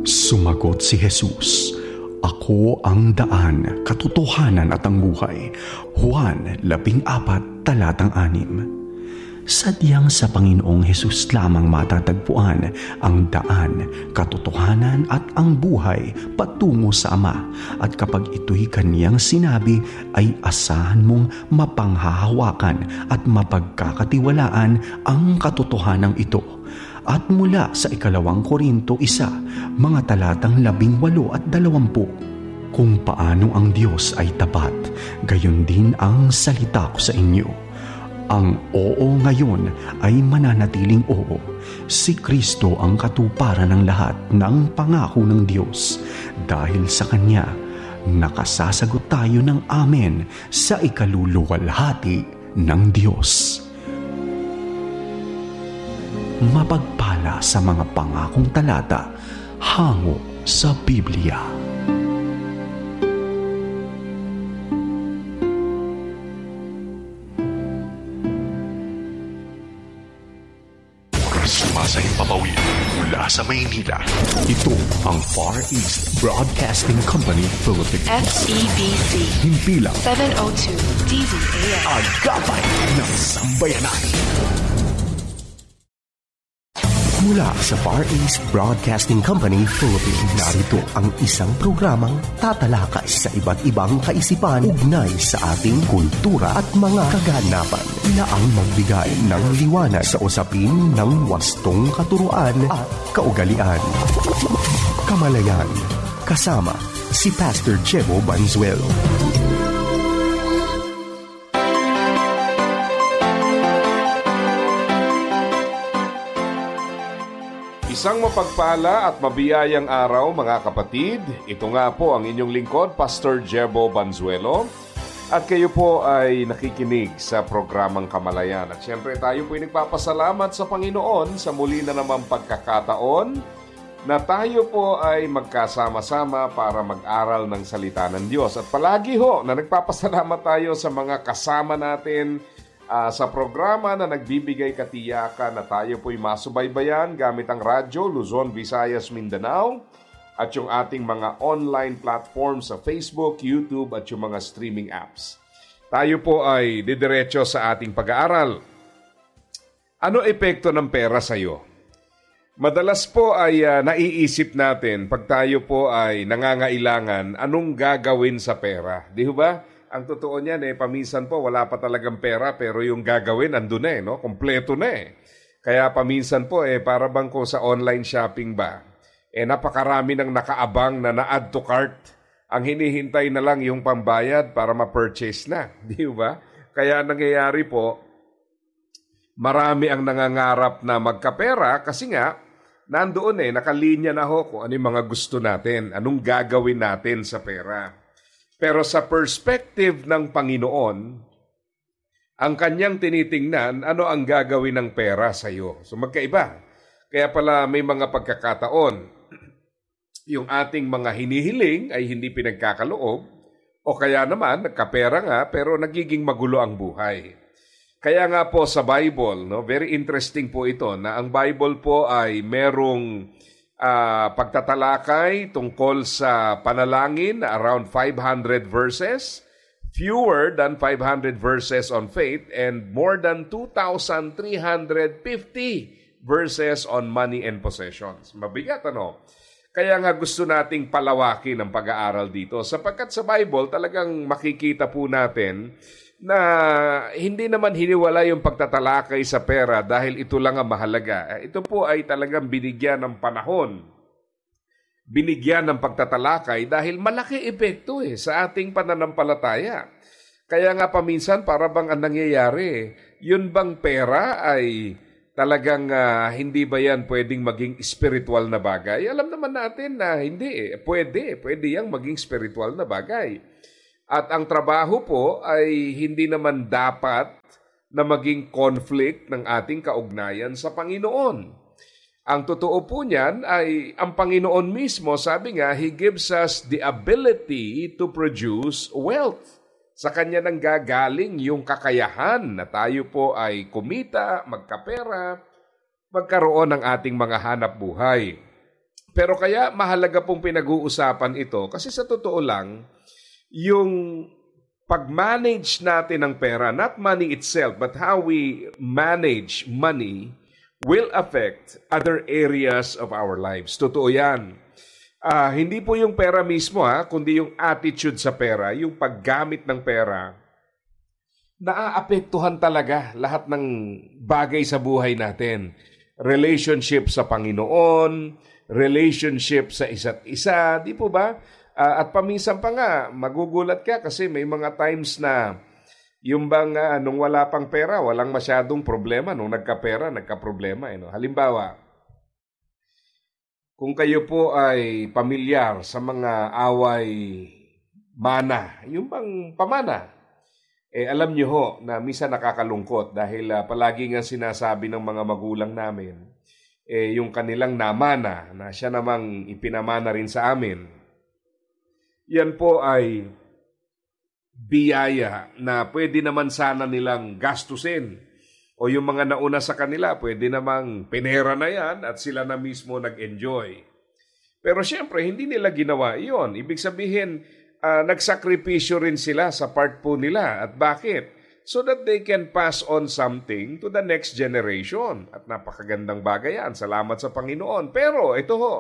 Sumagot si Jesus, "Ako ang daan, katotohanan at ang buhay." Juan 14, talatang 6. Sadyang sa Panginoong Hesus lamang matatagpuan ang daan, katotohanan at ang buhay patungo sa Ama. At kapag ito'y kaniyang sinabi, ay asahan mong mapanghahawakan at mapagkakatiwalaan ang katotohanang ito. At mula sa 2 Korinto 1, mga talatang 18 at 20. Kung paano ang Diyos ay tapat, gayon din ang salita ko sa inyo. Ang oo ngayon ay mananatiling oo. Si Kristo ang katuparan ng lahat ng pangako ng Diyos. Dahil sa Kanya, nakasasagot tayo ng amen sa ikaluluwalhati ng Diyos. Mapagpala sa mga pangakong talata hango sa Biblia. Sumasayang papawid mula sa Maynila. Ito ang Far East Broadcasting Company Philippines. FEBC. Himpilang 702 DZAM. Agapay ng Sambayanan. Mula sa Far East Broadcasting Company Philippines, narito ang isang programang tatalakay sa iba't ibang kaisipan ugnay sa ating kultura at mga kaganapan na ang magbigay ng liwanag sa usapin ng wastong katuruan at kaugalian. Kamalayan, kasama si Pastor Jebo Banzuelo. Isang mapagpala at mabiyayang araw mga kapatid. Ito nga po ang inyong lingkod, Pastor Jebo Banzuelo. At kayo po ay nakikinig sa programang Kamalayan. At siyempre tayo po ay nagpapasalamat sa Panginoon sa muli na naman pagkakataon na tayo po ay magkasama-sama para mag-aral ng salita ng Diyos. At palagi ho na nagpapasalamat tayo sa mga kasama natin sa programa na nagbibigay katiyakan na tayo po'y masubaybayan gamit ang radyo, Luzon, Visayas, Mindanao at yung ating mga online platforms sa Facebook, YouTube at yung mga streaming apps. Tayo po ay didiretso sa ating pag-aaral. Ano epekto ng pera sa iyo? Madalas po ay naiisip natin pag tayo po ay nangangailangan anong gagawin sa pera. Di ba? Ang totoo niyan paminsan po wala pa talagang pera pero yung gagawin andun na no? Kompleto na Kaya paminsan po para bang ko sa online shopping ba, napakarami ng nakaabang na na-add to cart. Ang hinihintay na lang yung pambayad para ma-purchase na. Di ba? Kaya nangyayari po, marami ang nangangarap na magkapera kasi nga, nandoon nakalinya na ho kung ano yung mga gusto natin, anong gagawin natin sa pera. Pero sa perspective ng Panginoon, ang kanyang tinitingnan, ano ang gagawin ng pera sa iyo. So magkaiba. Kaya pala may mga pagkakataon, yung ating mga hinihiling ay hindi pinagkakaloob, o kaya naman, nagkapera nga, pero nagiging magulo ang buhay. Kaya nga po sa Bible, very interesting po ito, na ang Bible po ay merong pagtatalakay tungkol sa panalangin, around 500 verses, fewer than 500 verses on faith, and more than 2,350 verses on money and possessions. Mabigat, Kaya nga gusto nating palawakin ang pag-aaral dito, sapagkat sa Bible talagang makikita po natin na hindi naman hiniwala yung pagtatalakay sa pera dahil ito lang ang mahalaga. Ito po ay talagang binigyan ng panahon, binigyan ng pagtatalakay dahil malaki epekto sa ating pananampalataya. Kaya nga paminsan para bang ang nangyayari, yun bang pera ay talagang hindi ba yan pwedeng maging spiritual na bagay? Alam naman natin na hindi. Pwede yang maging spiritual na bagay. At ang trabaho po ay hindi naman dapat na maging conflict ng ating kaugnayan sa Panginoon. Ang totoo po niyan ay ang Panginoon mismo, sabi nga, He gives us the ability to produce wealth. Sa Kanya nang gagaling yung kakayahan na tayo po ay kumita, magkapera, magkaroon ng ating mga hanap buhay. Pero kaya mahalaga pong pinag-uusapan ito kasi sa totoo lang, yung pag-manage natin ng pera, not money itself, but how we manage money will affect other areas of our lives. Totoo yan. Hindi po yung pera mismo, kundi yung attitude sa pera, yung paggamit ng pera, naaapektuhan talaga lahat ng bagay sa buhay natin. Relationship sa Panginoon, relationship sa isa't isa, di po ba? At paminsan pa nga, magugulat ka kasi may mga times na yung bang nung wala pang pera, walang masyadong problema. Nung nagkapera, nagkaproblema. Halimbawa, kung kayo po ay pamilyar sa mga away mana, yung bang pamana, alam nyo ho na minsan nakakalungkot dahil palagi nga sinasabi ng mga magulang namin, yung kanilang namana na siya namang ipinamana rin sa amin, yan po ay biyaya na pwede naman sana nilang gastusin. O yung mga nauna sa kanila, pwede namang pinera na yan at sila na mismo nag-enjoy. Pero siyempre, hindi nila ginawa iyon. Ibig sabihin, nagsakripisyo rin sila sa part po nila. At bakit? So that they can pass on something to the next generation. At napakagandang bagay yan. Salamat sa Panginoon. Pero ito ho,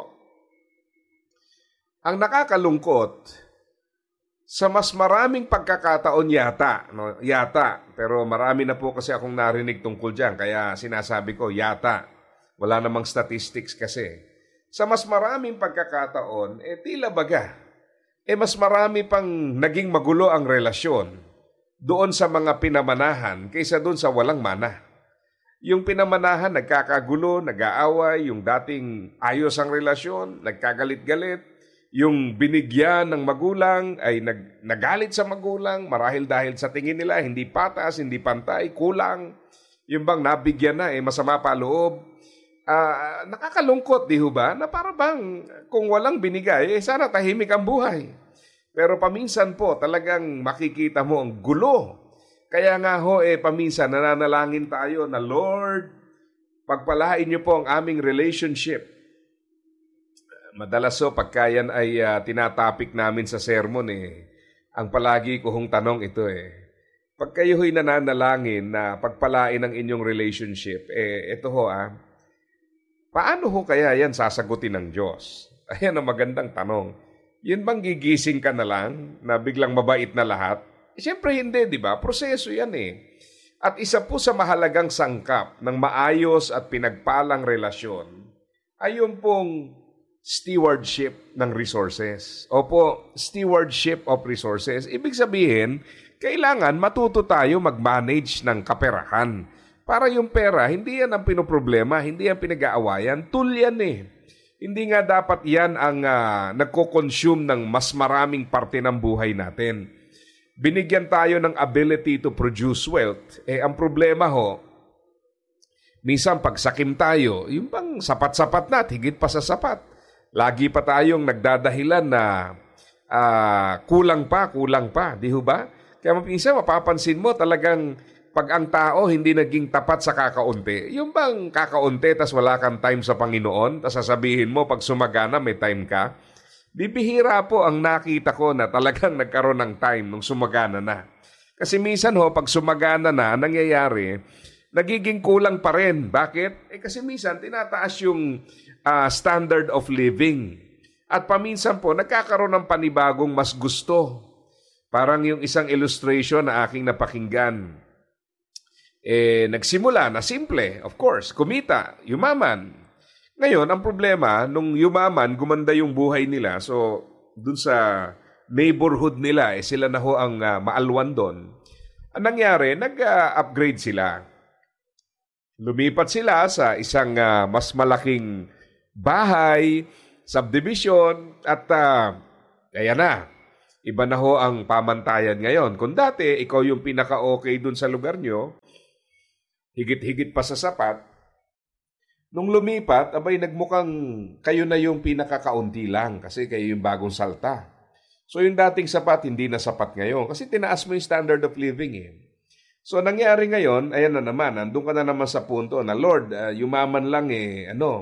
ang nakakalungkot, sa mas maraming pagkakataon yata, pero marami na po kasi akong narinig tungkol dyan, kaya sinasabi ko yata, wala namang statistics kasi. Sa mas maraming pagkakataon, tila baga, mas marami pang naging magulo ang relasyon doon sa mga pinamanahan kaysa doon sa walang mana. Yung pinamanahan, nagkakagulo, nag-aaway, yung dating ayos ang relasyon, nagkagalit-galit, yung binigyan ng magulang ay nagalit sa magulang marahil dahil sa tingin nila hindi patas, hindi pantay, kulang. Yung bang nabigyan na masama pa loob. Nakakalungkot, di ho ba? Na para bang kung walang binigay, sana tahimik ang buhay. Pero paminsan po talagang makikita mo ang gulo. Kaya nga ho, paminsan nananalangin tayo na, Lord, pagpalain niyo po ang aming relationship. Madalas pagka yan ay tinatapik namin sa sermon ang palagi ko hong tanong ito Pag kayo ho'y nananalangin na pagpalain ang inyong relationship, ito ho paano ho kaya yan sasagutin ng Diyos? Ayan ang magandang tanong. Yun bang gigising ka na lang na biglang mabait na lahat? Siyempre hindi, di ba? Proseso yan At isa po sa mahalagang sangkap ng maayos at pinagpalang relasyon ay yung pong stewardship ng resources. Opo, stewardship of resources. Ibig sabihin, kailangan matuto tayo mag-manage ng kaperahan. Para yung pera, hindi yan ang pinoproblema, hindi yan pinag-aawayan, tool yan Hindi nga dapat yan ang nagko-consume ng mas maraming parte ng buhay natin. Binigyan tayo ng ability to produce wealth. Ang problema ho, minsan pagsakim tayo, yung bang sapat-sapat na, higit pa sa sapat. Lagi pa tayong nagdadahilan na kulang pa, di ho ba? Kaya minsan mapapansin mo talagang pag ang tao hindi naging tapat sa kakaunti, yung bang kakaunti tas wala kang time sa Panginoon, tas sasabihin mo pag sumagana may time ka, bibihira po ang nakita ko na talagang nagkaroon ng time nung sumagana na. Kasi minsan pag sumagana na, nangyayari, nagiging kulang pa rin. Bakit? Kasi minsan tinataas yung standard of living. At paminsan po, nagkakaroon ng panibagong mas gusto. Parang yung isang illustration na aking napakinggan. Nagsimula na simple, of course, kumita, yumaman. Ngayon, ang problema, nung yumaman, gumanda yung buhay nila. So, dun sa neighborhood nila, sila na ho ang maalwan doon. Ang nangyari, nag-upgrade sila. Lumipat sila sa isang mas malaking bahay, subdivision, at kaya na. Iba na ho ang pamantayan ngayon. Kung dati, ikaw yung pinaka-okay dun sa lugar nyo, higit-higit pa sa sapat, nung lumipat, abay nagmukhang kayo na yung pinaka-kaunti lang kasi kayo yung bagong salta. So yung dating sapat, hindi na sapat ngayon kasi tinaas mo yung standard of living So nangyari ngayon, ayan na naman, nandun ka na naman sa punto na, Lord, yumaman lang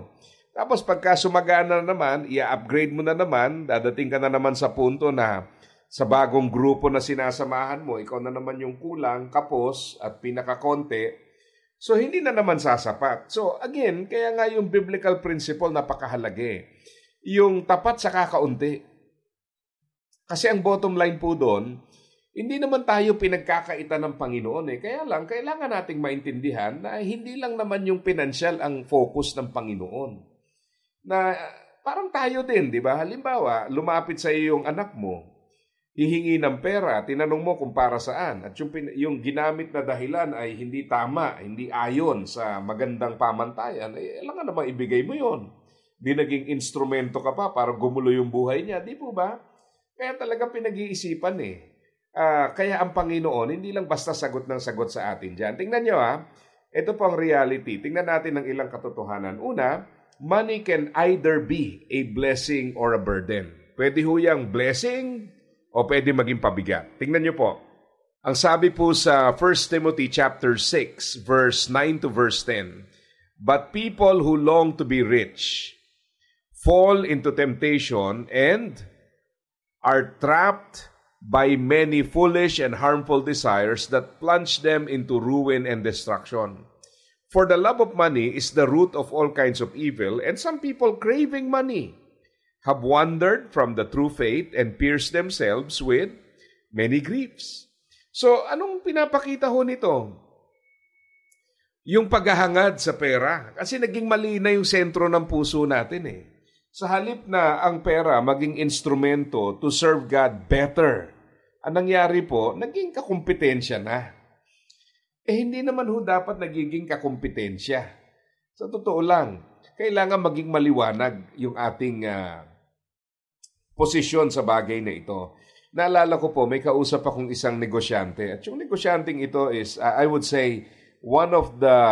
Tapos pagka sumagana na naman, i-upgrade mo na naman, dadating ka na naman sa punto na sa bagong grupo na sinasamahan mo, ikaw na naman yung kulang, kapos at pinakakonti. So hindi na naman sasapat. So again, kaya nga yung biblical principle napakahalaga. Yung tapat sa kakaunti. Kasi ang bottom line po doon, hindi naman tayo pinagkakaitan ng Panginoon. Kaya lang, kailangan nating maintindihan na hindi lang naman yung financial ang focus ng Panginoon. Na parang tayo din, di ba? Halimbawa, lumapit sa iyo yung anak mo, hihingi ng pera, tinanong mo kung para saan. At yung ginamit na dahilan ay hindi tama, hindi ayon sa magandang pamantayan, alam nga namang ibigay mo yon. Di naging instrumento ka pa para gumulo yung buhay niya, di po ba? Kaya talagang pinag-iisipan Kaya ang Panginoon, hindi lang basta sagot ng sagot sa atin dyan. Tingnan nyo ito po ang reality. Tingnan natin ang ilang katotohanan. Una, money can either be a blessing or a burden. Pwede ho yang blessing o pwede maging pabigat. Tingnan nyo po. Ang sabi po sa 1 Timothy chapter 6, verse 9 to verse 10, "But people who long to be rich fall into temptation and are trapped by many foolish and harmful desires that plunge them into ruin and destruction. For the love of money is the root of all kinds of evil, and some people craving money have wandered from the true faith and pierced themselves with many griefs." So, anong pinapakita ho nito? Yung paghahangad sa pera. Kasi naging mali na yung sentro ng puso natin Sa halip na ang pera maging instrumento to serve God better, ang nangyari po, naging kakumpetensya na. Hindi naman ho dapat nagiging kakumpetensya. Sa totoo lang, kailangan maging maliwanag yung ating posisyon sa bagay na ito. Naalala ko po, may kausap akong isang negosyante. At yung negosyanteng ito is, I would say, one of the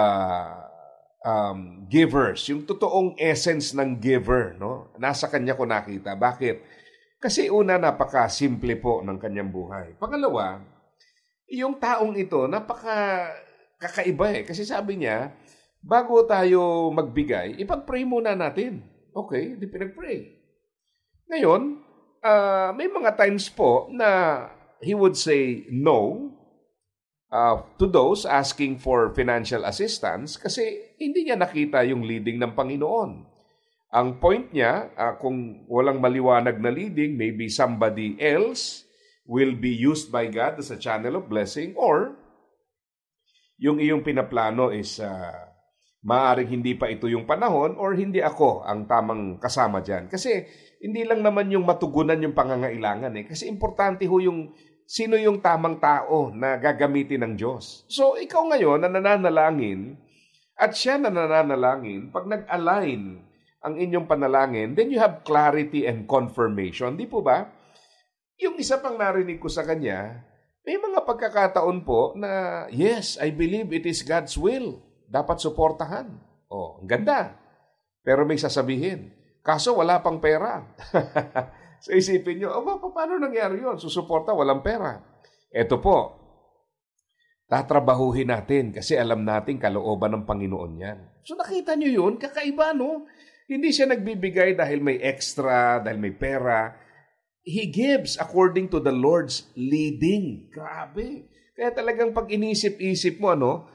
givers. Yung totoong essence ng giver. No? Nasa kanya ko nakita. Bakit? Kasi una, napaka-simple po ng kanyang buhay. Pangalawa, yung taong ito, napaka-kakaiba Kasi sabi niya, bago tayo magbigay, ipag-pray muna natin. Okay, di pinag-pray. Ngayon, may mga times po na he would say no to those asking for financial assistance kasi hindi niya nakita yung leading ng Panginoon. Ang point niya, kung walang maliwanag na leading, maybe somebody else will be used by God as a channel of blessing, or yung iyong pinaplano is maaaring hindi pa ito yung panahon or hindi ako ang tamang kasama dyan. Kasi hindi lang naman yung matugunan yung pangangailangan Kasi importante ho yung sino yung tamang tao na gagamitin ng Diyos. So ikaw ngayon na nananalangin at siya na nananalangin, pag nag-align ang inyong panalangin, then you have clarity and confirmation. Di po ba? Yung isa pang narinig ko sa kanya, may mga pagkakataon po na, yes, I believe it is God's will. Dapat suportahan. Ang ganda. Pero may sasabihin, kaso wala pang pera. So isipin nyo, paano nangyari yun? Susuporta, walang pera. Eto po, tatrabahuhin natin kasi alam natin kalooban ng Panginoon yan. So nakita nyo yun, kakaiba no? Hindi siya nagbibigay dahil may extra, dahil may pera. He gives according to the Lord's leading. Grabe. Kaya talagang pag inisip-isip mo,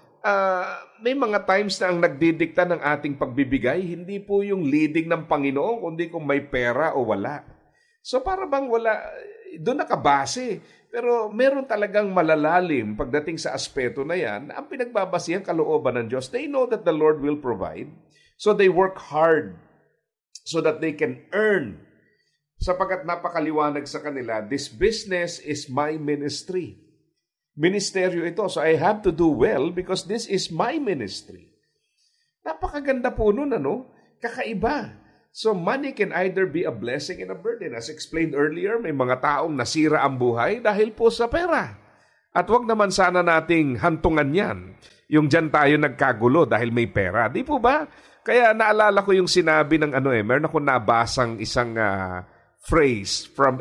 may mga times na ang nagdidikta ng ating pagbibigay, hindi po yung leading ng Panginoon, kundi kung may pera o wala. So para bang wala, doon nakabase. Pero meron talagang malalalim pagdating sa aspeto na yan, ang pinagbabasihan kalooban ng Diyos. They know that the Lord will provide. So they work hard so that they can earn. Sapagkat napakaliwanag sa kanila, this business is my ministry. Ministeryo ito. So I have to do well because this is my ministry. Napakaganda po nun, Kakaiba. So money can either be a blessing and a burden. As explained earlier, may mga taong nasira ang buhay dahil po sa pera. At wag naman sana nating hantungan yan. Yung dyan tayo nagkagulo dahil may pera. Di po ba? Kaya naalala ko yung sinabi ng meron akong nabasang isang phrase from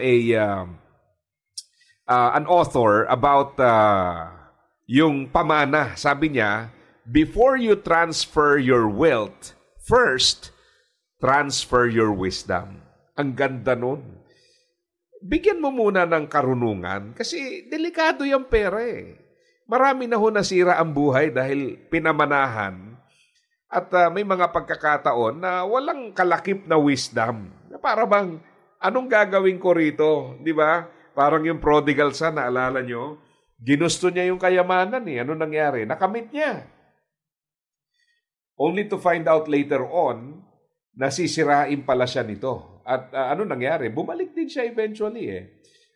an author about yung pamana. Sabi niya, before you transfer your wealth, first, transfer your wisdom. Ang ganda nun. Bigyan mo muna ng karunungan kasi delikado yung pera eh. Marami na ho nasira ang buhay dahil pinamanahan at may mga pagkakataon na walang kalakip na wisdom. Para bang, anong gagawin ko rito? Di ba? Parang yung prodigal son, naalala nyo? Ginusto niya yung kayamanan eh. Ano nangyari? Nakamit niya. Only to find out later on, nasisirain pala siya nito. At ano nangyari? Bumalik din siya eventually eh.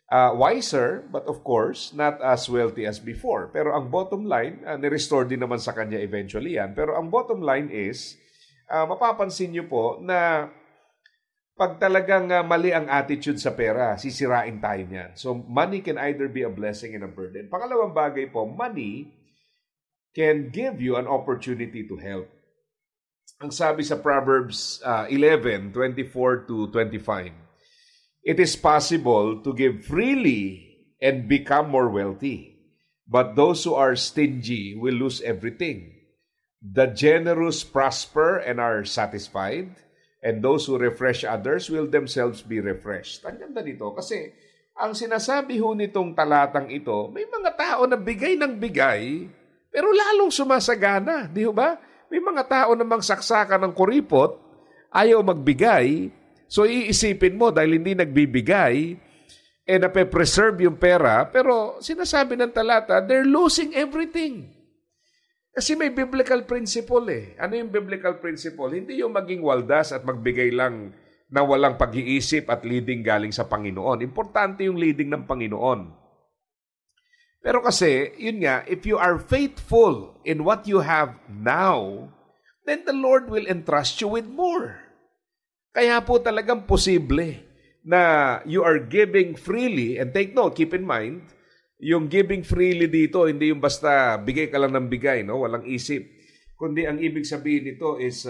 Wiser, but of course, not as wealthy as before. Pero ang bottom line, nirestore din naman sa kanya eventually yan. Pero ang bottom line is, mapapansin niyo po na pag talagang mali ang attitude sa pera, sisirain tayo niyan. So money can either be a blessing and a burden. Pangalawang bagay po, money can give you an opportunity to help. Ang sabi sa Proverbs 11:24 to 25, it is possible to give freely and become more wealthy, but those who are stingy will lose everything. The generous prosper and are satisfied, and those who refresh others will themselves be refreshed. Ang ganda nito kasi ang sinasabi ho nitong talatang ito, may mga tao na bigay ng bigay, pero lalong sumasagana, di ba? May mga tao namang saksakan ng kuripot, ayaw magbigay, so iisipin mo dahil hindi nagbibigay, nape-preserve yung pera, pero sinasabi ng talata, they're losing everything. Kasi may biblical principle eh. Ano yung biblical principle? Hindi yung maging waldas at magbigay lang na walang pag-iisip at leading galing sa Panginoon. Importante yung leading ng Panginoon. Pero kasi, yun nga, if you are faithful in what you have now, then the Lord will entrust you with more. Kaya po talagang posible na you are giving freely, and take note, keep in mind, yung giving freely dito, hindi yung basta bigay ka lang ng bigay, no? Walang isip. Kundi ang ibig sabihin nito is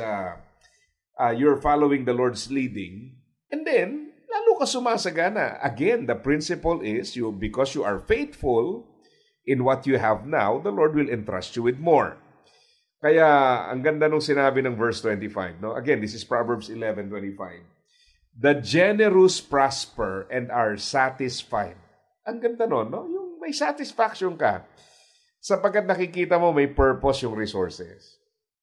you're following the Lord's leading, and then, lalo ka sumasagana. Again, the principle is, because you are faithful in what you have now, the Lord will entrust you with more. Kaya, ang ganda nung sinabi ng verse 25. No? Again, this is Proverbs 11:25. The generous prosper and are satisfied. Ang ganda nun, no? Yung may satisfaction ka. Sapagkat nakikita mo may purpose yung resources.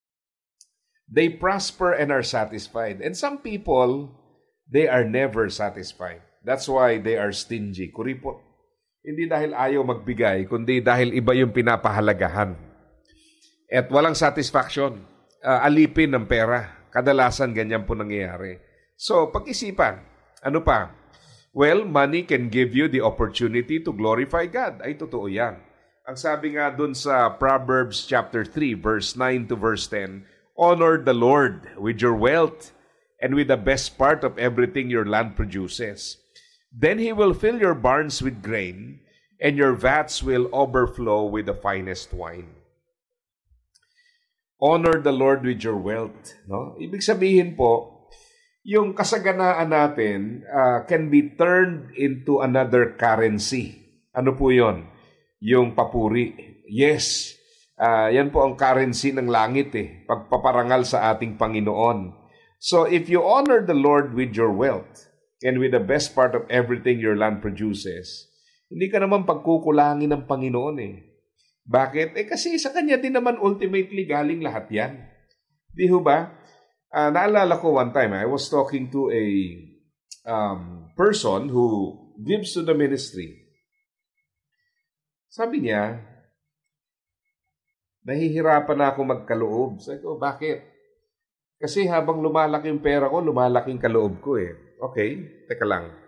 They prosper and are satisfied. And some people, they are never satisfied. That's why they are stingy. Kuripot. Hindi dahil ayaw magbigay, kundi dahil iba yung pinapahalagahan. At walang satisfaction. Alipin ng pera. Kadalasan ganyan po nangyayari. So, pag-isipan. Ano pa? Well, money can give you the opportunity to glorify God. Ay, totoo yan. Ang sabi nga dun sa Proverbs chapter 3, verse 9 to verse 10, honor the Lord with your wealth and with the best part of everything your land produces. Then He will fill your barns with grain, and your vats will overflow with the finest wine. Honor the Lord with your wealth. No? Ibig sabihin po, yung kasaganaan natin can be turned into another currency. Ano po yon? Yung papuri. Yes, yan po ang currency ng langit eh. Pagpaparangal sa ating Panginoon. So if you honor the Lord with your wealth, and with the best part of everything your land produces, hindi ka naman pagkukulangin ng Panginoon eh. Bakit? Kasi sa Kanya din naman ultimately galing lahat yan. Di ho ba? Naalala ko one time, I was talking to a person who gives to the ministry. Sabi niya, nahihirapan na ako magkaloob. Sabi ko, bakit? Kasi habang lumalaki yung pera ko, lumalaking kaloob ko eh. Okay, teka lang.